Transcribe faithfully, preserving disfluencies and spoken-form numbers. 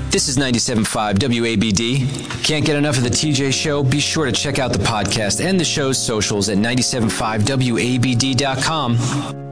This is ninety-seven point five W A B D. Can't get enough of the T J Show? Be sure to check out the podcast and the show's socials at nine seven five W A B D dot com.